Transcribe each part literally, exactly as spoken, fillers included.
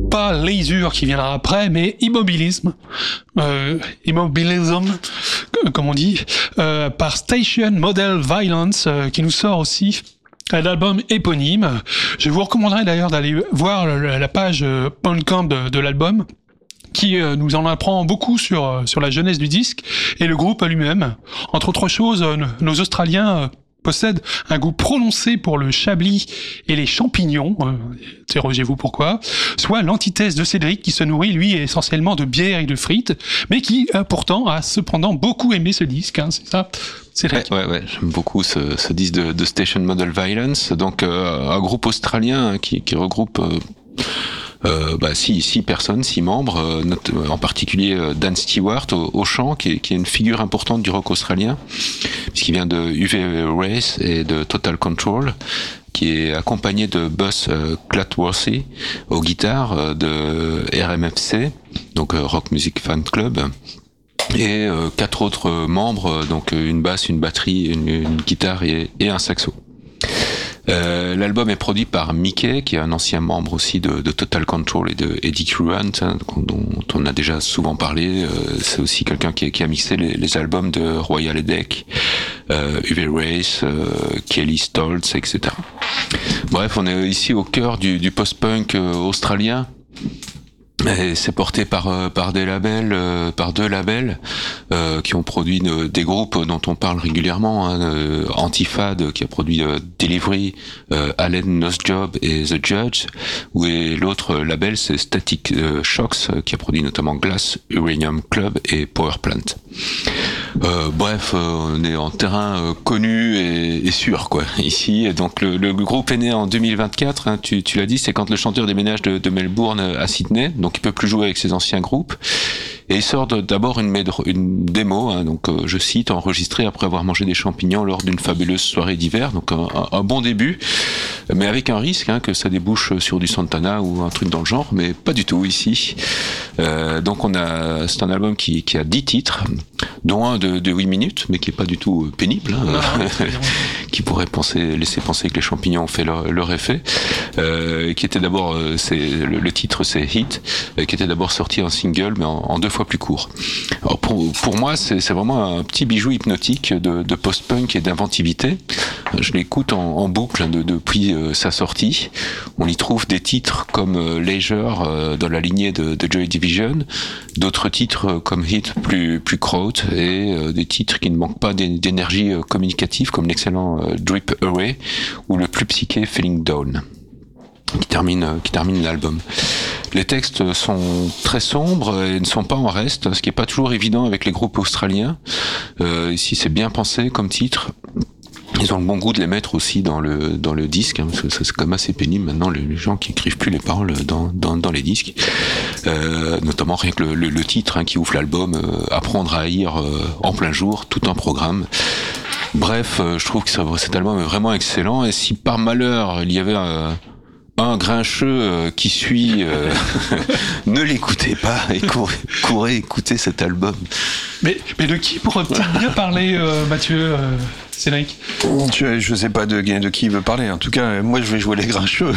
pas Laser qui viendra après, mais Immobilism, euh, Immobilism, comme on dit, euh, par Station Model Violence, euh, qui nous sort aussi l'album éponyme. Je vous recommanderais d'ailleurs d'aller voir la page Bandcamp de, de l'album, qui euh, nous en apprend beaucoup sur euh, sur la jeunesse du disque et le groupe lui-même. Entre autres choses, euh, nos Australiens euh, possèdent un goût prononcé pour le chablis et les champignons, euh, interrogez-vous pourquoi, soit l'antithèse de Cédric qui se nourrit lui essentiellement de bière et de frites, mais qui euh, pourtant a cependant beaucoup aimé ce disque, hein, c'est ça Cédric? Ouais, ouais, ouais, j'aime beaucoup ce, ce disque de, de Station Model Violence, donc euh, un groupe australien qui, qui regroupe... Euh, Euh, bah, six, six personnes, six membres, euh, notre, en particulier euh, Dan Stewart au, au chant, qui est, qui est une figure importante du rock australien, puisqu'il vient de U V Race et de Total Control, qui est accompagné de Buzz euh, Clatworthy aux guitares euh, de R M F C, donc euh, Rock Music Fan Club, et euh, quatre autres membres, donc une basse, une batterie, une, une guitare et, et un saxo. Euh, l'album est produit par Mickey, qui est un ancien membre aussi de, de Total Control et de Eddie Current, hein, dont on a déjà souvent parlé. Euh, c'est aussi quelqu'un qui, qui a mixé les, les albums de Royal Headache, euh, U V Race, euh, Kelly Stoltz, et cetera. Bref, on est ici au cœur du, du post-punk euh, australien. Et c'est porté par euh, par des labels, euh, par deux labels euh, qui ont produit euh, des groupes dont on parle régulièrement. Hein, euh, Antifad qui a produit euh, Delivery, euh, Allen Nosjob et The Judge. Ou et l'autre label c'est Static euh, Shocks qui a produit notamment Glass, Uranium Club et Power Plant. Euh, bref, euh, on est en terrain euh, connu et, et sûr quoi ici. Et donc le, le groupe est né en deux mille vingt-quatre. Hein, tu, tu l'as dit, c'est quand le chanteur déménage de, de Melbourne à Sydney. Donc il peut plus jouer avec ses anciens groupes et il sort de, d'abord une, médro, une démo, hein, donc euh, je cite, enregistrée après avoir mangé des champignons lors d'une fabuleuse soirée d'hiver, donc un, un bon début, mais avec un risque hein, que ça débouche sur du Santana ou un truc dans le genre, mais pas du tout ici. Euh, donc on a, c'est un album qui, qui a dix titres, dont un de, de huit minutes, mais qui est pas du tout pénible, hein, non, qui pourrait penser, laisser penser que les champignons ont fait leur, leur effet, euh, qui était d'abord, c'est le, le titre c'est Hit, euh, qui était d'abord sorti en single, mais en, en deux fois plus court. Alors pour, pour moi, c'est, c'est vraiment un petit bijou hypnotique de, de post-punk et d'inventivité. Je l'écoute en, en boucle de, depuis euh, sa sortie. On y trouve des titres comme euh, Leisure euh, dans la lignée de, de Joy Division, d'autres titres euh, comme Hit plus, plus kraut et euh, des titres qui ne manquent pas d'énergie euh, communicative comme l'excellent euh, Drip Away ou le plus psyché Feeling Down, qui termine, euh, qui termine l'album. Les textes sont très sombres et ne sont pas en reste, ce qui n'est pas toujours évident avec les groupes australiens. Euh, ici, c'est bien pensé comme titre. Ils ont le bon goût de les mettre aussi dans le dans le disque, hein, parce que ça, c'est quand même assez pénible maintenant les gens qui écrivent plus les paroles dans dans, dans les disques, euh, notamment rien que le, le, le titre hein, qui ouvre l'album, euh, Apprendre à haïr euh, en plein jour, tout un programme. Bref, euh, je trouve que ça, cet album est vraiment excellent et si par malheur il y avait un un grincheux euh, qui suit, euh, ne l'écoutez pas et courez, courez écouter cet album. Mais, mais de qui pourrait-il bien parler, euh, Mathieu, euh, Cédric ? Je, je sais pas de, de qui il veut parler. En tout cas, moi, je vais jouer les grincheux.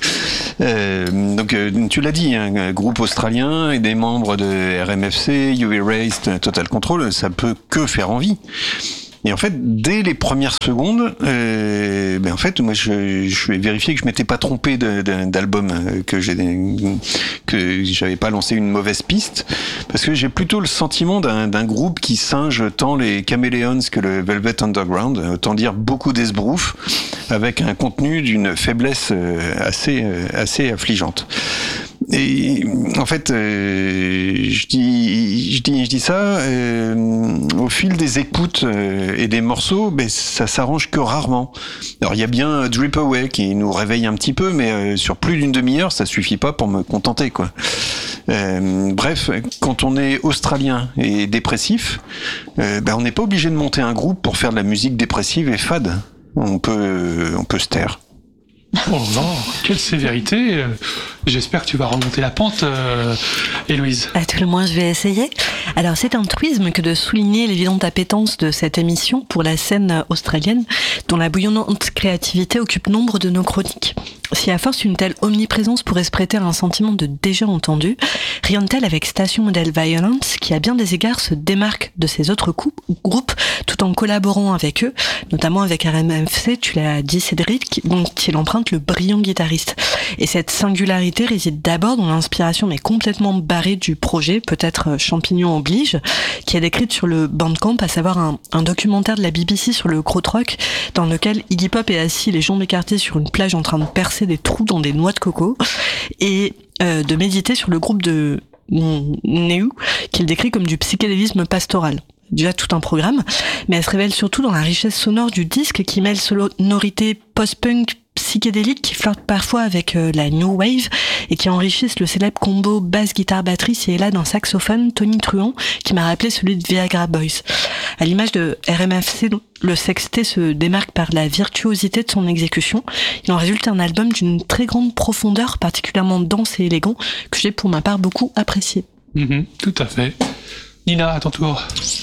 euh, donc, euh, tu l'as dit, un hein, groupe australien et des membres de R M F C, U V Race, Total Control, ça peut que faire envie. Et en fait, dès les premières secondes, euh, ben en fait, moi, je, je vais vérifier que je m'étais pas trompé de, de, d'album, que j'ai, que j'avais pas lancé une mauvaise piste, parce que j'ai plutôt le sentiment d'un, d'un groupe qui singe tant les Chameleons que le Velvet Underground, autant dire beaucoup d'esbrouf, avec un contenu d'une faiblesse assez, assez affligeante. Et en fait, euh, je dis, je dis, je dis ça euh, au fil des écoutes euh, et des morceaux, ben ça s'arrange que rarement. Alors il y a bien Drip Away qui nous réveille un petit peu, mais euh, sur plus d'une demi-heure, ça suffit pas pour me contenter, quoi. Euh, bref, quand on est australien et dépressif, euh, ben on n'est pas obligé de monter un groupe pour faire de la musique dépressive et fade. On peut, on peut se taire. Oh non, quelle sévérité. J'espère que tu vas remonter la pente, euh, Héloïse. À tout le moins, je vais essayer. Alors, c'est un truisme que de souligner l'évidente appétence de cette émission pour la scène australienne, dont la bouillonnante créativité occupe nombre de nos chroniques. Si à force une telle omniprésence pourrait se prêter à un sentiment de déjà entendu, rien de tel avec Station Model Violence, qui à bien des égards se démarque de ces autres coups, groupes tout en collaborant avec eux, notamment avec R M F C, tu l'as dit Cédric, dont il emprunte le brillant guitariste. Et cette singularité réside d'abord dans l'inspiration mais complètement barrée du projet, peut-être champignon oblige, qui est décrite sur le Bandcamp, à savoir un, un documentaire de la B B C sur le krautrock, dans lequel Iggy Pop est assis les jambes écartées sur une plage en train de percer des trous dans des noix de coco et euh, de méditer sur le groupe de Neu qu'il décrit comme du psychédélisme pastoral. Déjà tout un programme, mais elle se révèle surtout dans la richesse sonore du disque qui mêle sonorité post-punk psychédélique qui flirte parfois avec euh, la new wave et qui enrichissent le célèbre combo basse-guitare-batterie ci et là d'un saxophone, Tony Truant, qui m'a rappelé celui de Viagra Boys. À l'image de R M F C, le sextet se démarque par la virtuosité de son exécution. Il en résulte un album d'une très grande profondeur, particulièrement dense et élégant, que j'ai pour ma part beaucoup apprécié. Mmh, tout à fait. Nina, à ton tour.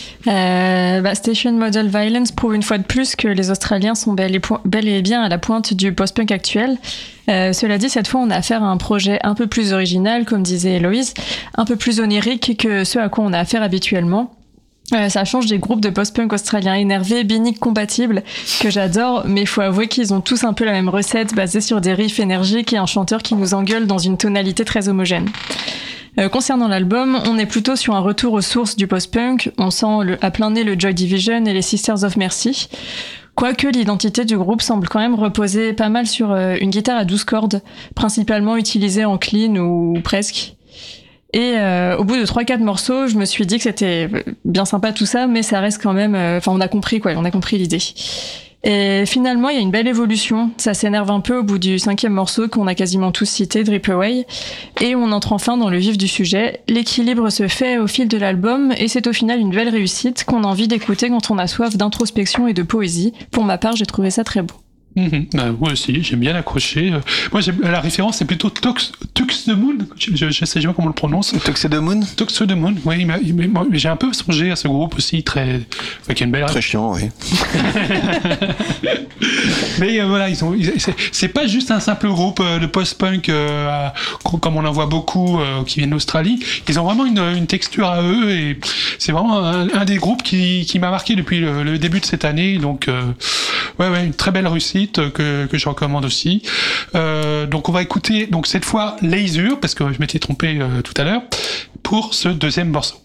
Euh, bah, Station Model Violence prouve une fois de plus que les Australiens sont bel et, po- bel et bien à la pointe du post-punk actuel. Euh, cela dit, cette fois, on a affaire à un projet un peu plus original, comme disait Héloïse, un peu plus onirique que ce à quoi on a affaire habituellement. Euh, ça change des groupes de post-punk australiens énervés, biniques, compatibles, que j'adore, mais il faut avouer qu'ils ont tous un peu la même recette, basée sur des riffs énergiques et un chanteur qui nous engueule dans une tonalité très homogène. Euh, concernant l'album, on est plutôt sur un retour aux sources du post-punk. On sent le, à plein nez le Joy Division et les Sisters of Mercy. Quoique l'identité du groupe semble quand même reposer pas mal sur euh, une guitare à douze cordes, principalement utilisée en clean ou presque. Et euh, au bout de trois quatre morceaux, je me suis dit que c'était bien sympa tout ça, mais ça reste quand même... Enfin, euh, on a compris quoi, on a compris l'idée. Et finalement, il y a une belle évolution. Ça s'énerve un peu au bout du cinquième morceau qu'on a quasiment tous cité, Drip Away. Et on entre enfin dans le vif du sujet. L'équilibre se fait au fil de l'album et c'est au final une belle réussite qu'on a envie d'écouter quand on a soif d'introspection et de poésie. Pour ma part, j'ai trouvé ça très beau. Mmh, bah, moi aussi, j'aime bien accrocher. Moi, j'aime, la référence, c'est plutôt Tux, Tux the Moon. Je, je, je sais jamais comment on le prononce. Tux the Moon. Tux the Moon. Oui, mais, mais, mais j'ai un peu songé à ce groupe aussi, très, enfin, qui a une belle. Très chiant, oui. Mais euh, voilà, ils ont. Ils, c'est, c'est pas juste un simple groupe euh, de post-punk euh, comme on en voit beaucoup euh, qui viennent d'Australie. Ils ont vraiment une, une texture à eux et c'est vraiment un, un des groupes qui, qui m'a marqué depuis le, le début de cette année. Donc, euh, ouais, ouais, une très belle réussite. Que, que je recommande aussi. Euh, donc on va écouter donc cette fois Laser parce que je m'étais trompé euh, tout à l'heure pour ce deuxième morceau.